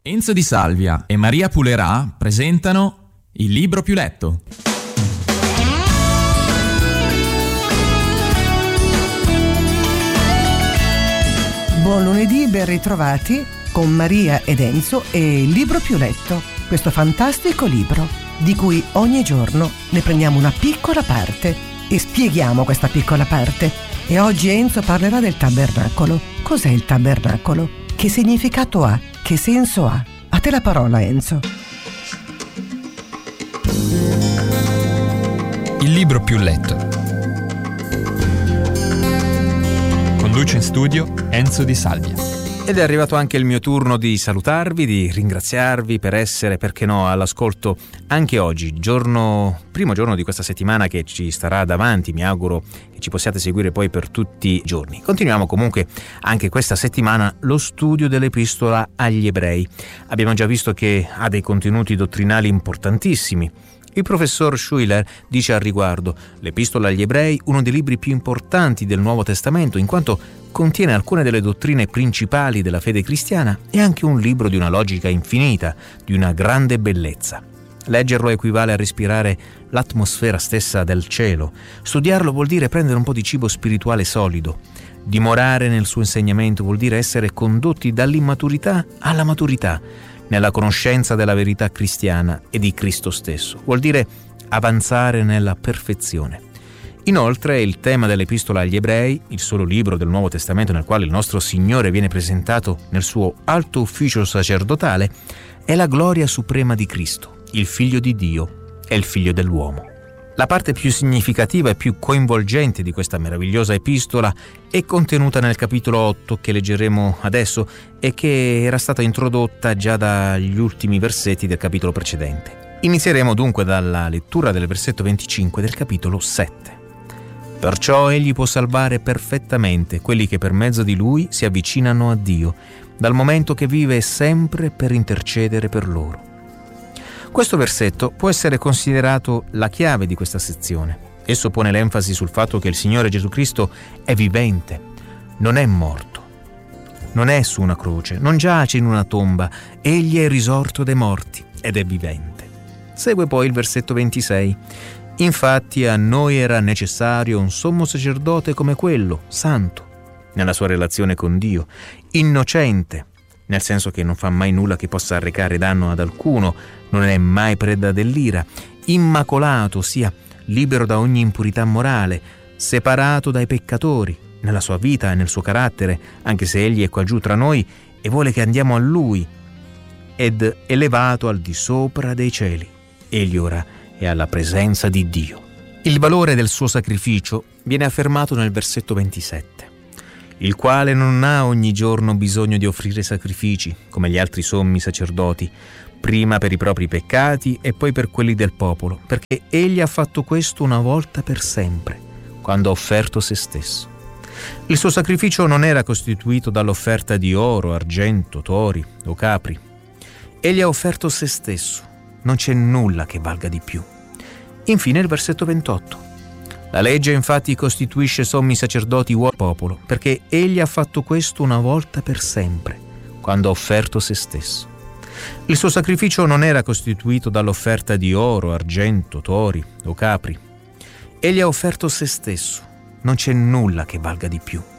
Enzo Di Salvia e Maria Pulerà presentano Il libro più letto. Buon lunedì, ben ritrovati con Maria ed Enzo e Il libro più letto, questo fantastico libro di cui ogni giorno ne prendiamo una piccola parte e spieghiamo questa piccola parte. E oggi Enzo parlerà del tabernacolo. Cos'è il tabernacolo? Che significato ha? Che senso ha? A te la parola, Enzo. Il libro più letto. Conduce in studio Enzo Di Salvia. Ed è arrivato anche il mio turno di salutarvi, di ringraziarvi per essere, perché no, all'ascolto anche oggi, primo giorno di questa settimana che ci starà davanti. Mi auguro che ci possiate seguire poi per tutti i giorni. Continuiamo comunque anche questa settimana lo studio dell'Epistola agli Ebrei. Abbiamo già visto che ha dei contenuti dottrinali importantissimi. Il professor Schuller dice al riguardo: l'Epistola agli Ebrei, uno dei libri più importanti del Nuovo Testamento, in quanto contiene alcune delle dottrine principali della fede cristiana, e anche un libro di una logica infinita, di una grande bellezza. Leggerlo equivale a respirare l'atmosfera stessa del cielo. Studiarlo vuol dire prendere un po' di cibo spirituale solido. Dimorare nel suo insegnamento vuol dire essere condotti dall'immaturità alla maturità, nella conoscenza della verità cristiana e di Cristo stesso. Vuol dire avanzare nella perfezione. Inoltre, il tema dell'Epistola agli Ebrei, il solo libro del Nuovo Testamento nel quale il nostro Signore viene presentato nel suo alto ufficio sacerdotale, è la gloria suprema di Cristo, il Figlio di Dio e il Figlio dell'uomo. La parte più significativa e più coinvolgente di questa meravigliosa epistola è contenuta nel capitolo 8 che leggeremo adesso e che era stata introdotta già dagli ultimi versetti del capitolo precedente. Inizieremo dunque dalla lettura del versetto 25 del capitolo 7. Perciò egli può salvare perfettamente quelli che per mezzo di lui si avvicinano a Dio, dal momento che vive sempre per intercedere per loro. Questo versetto può essere considerato la chiave di questa sezione. Esso pone l'enfasi sul fatto che il Signore Gesù Cristo è vivente, non è morto, non è su una croce, non giace in una tomba, egli è risorto dai morti ed è vivente. Segue poi il versetto 26. Infatti a noi era necessario un sommo sacerdote come quello, santo, nella sua relazione con Dio, innocente, nel senso che non fa mai nulla che possa arrecare danno ad alcuno, non è mai preda dell'ira, immacolato, ossia libero da ogni impurità morale, separato dai peccatori, nella sua vita e nel suo carattere, anche se egli è qua giù tra noi e vuole che andiamo a lui, ed elevato al di sopra dei cieli. Egli ora è alla presenza di Dio. Il valore del suo sacrificio viene affermato nel versetto 27. Il quale non ha ogni giorno bisogno di offrire sacrifici, come gli altri sommi sacerdoti, prima per i propri peccati e poi per quelli del popolo, perché egli ha fatto questo una volta per sempre, quando ha offerto se stesso. Il suo sacrificio non era costituito dall'offerta di oro, argento, tori o capri. Egli ha offerto se stesso, non c'è nulla che valga di più. Infine il versetto 28. La legge infatti costituisce sommi sacerdoti uomini popolo, perché egli ha fatto questo una volta per sempre, quando ha offerto se stesso. Il suo sacrificio non era costituito dall'offerta di oro, argento, tori o capri. Egli ha offerto se stesso, non c'è nulla che valga di più.